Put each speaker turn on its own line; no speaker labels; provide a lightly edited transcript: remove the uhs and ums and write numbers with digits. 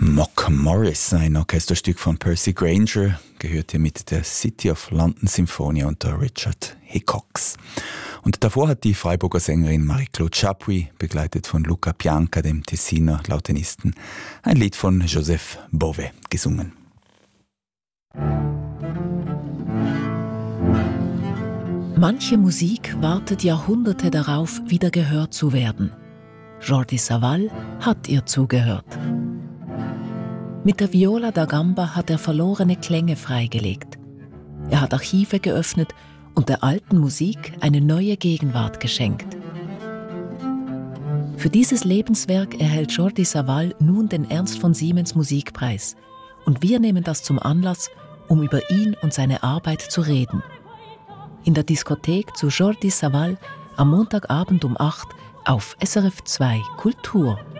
Mock Morris, ein Orchesterstück von Percy Grainger, gehört hier mit der City of London Symphonie unter Richard Hickox. Und davor hat die Freiburger Sängerin Marie-Claude Chapuis, begleitet von Luca Pianca, dem Tessiner Lautenisten, ein Lied von Joseph Bové gesungen.
Manche Musik wartet Jahrhunderte darauf, wieder gehört zu werden. Jordi Savall hat ihr zugehört. Mit der Viola da Gamba hat er verlorene Klänge freigelegt. Er hat Archive geöffnet und der alten Musik eine neue Gegenwart geschenkt. Für dieses Lebenswerk erhält Jordi Savall nun den Ernst von Siemens Musikpreis. Und wir nehmen das zum Anlass, um über ihn und seine Arbeit zu reden. In der Diskothek zu Jordi Savall am Montagabend um 8 auf SRF 2 Kultur.